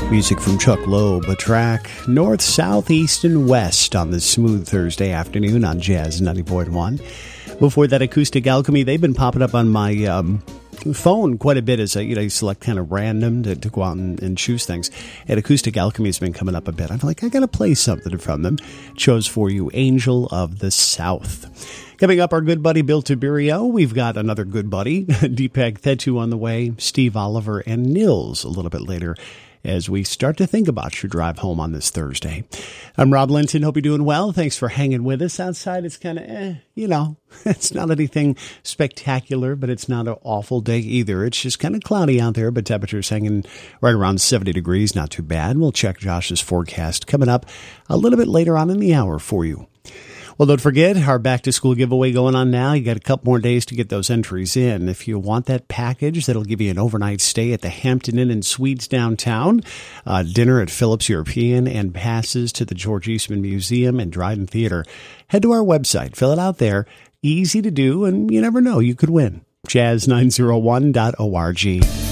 Music from Chuck Loeb, a track north, south, east, and west on this smooth Thursday afternoon on Jazz 90.1. Before that, Acoustic Alchemy, they've been popping up on my phone quite a bit as I select kind of random to go out and choose things. And Acoustic Alchemy has been coming up a bit. I'm like, I got to play something from them. Chose for you Angel of the South. Coming up, our good buddy Bill Tiberio. We've got another good buddy, Deepak Thettu on the way, Steve Oliver, and Nils a little bit later as we start to think about your drive home on this Thursday. I'm Rob Linton. Hope you're doing well. Thanks for hanging with us. Outside, it's kind of, it's not anything spectacular, but it's not an awful day either. It's just kind of cloudy out there, but temperature's hanging right around 70 degrees. Not too bad. We'll check Josh's forecast coming up a little bit later on in the hour for you. Well, don't forget our back-to-school giveaway going on now. You got a couple more days to get those entries in. If you want that package, that'll give you an overnight stay at the Hampton Inn and Suites downtown, dinner at Phillips European, and passes to the George Eastman Museum and Dryden Theater. Head to our website. Fill it out there. Easy to do, and you never know. You could win. Jazz901.org.